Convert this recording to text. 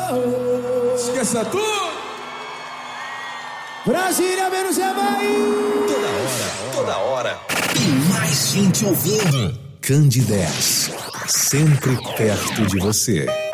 Esqueça tudo. Brasília, menos Havaí. Toda hora. E mais gente ouvindo. Candidez, sempre perto de você.